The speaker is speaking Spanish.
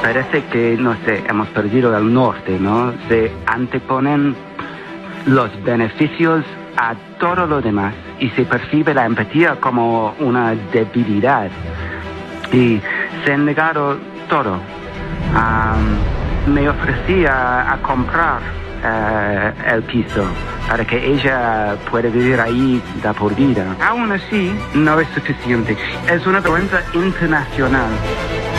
parece que, no sé, hemos perdido el norte, ¿no? Se anteponen los beneficios a todo lo demás y se percibe la empatía como una debilidad. Y se han negado todo. Me ofrecía a comprar el piso para que ella pueda vivir ahí de por vida. Aún así, no es suficiente. Es una vergüenza internacional.